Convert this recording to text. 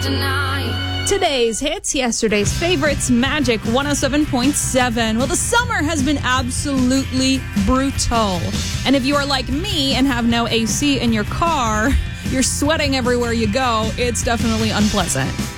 tonight. Today's hits, yesterday's favorites, Magic 107.7. Well, the summer has been absolutely brutal. And if you are like me and have no AC in your car, you're sweating everywhere you go. It's definitely unpleasant.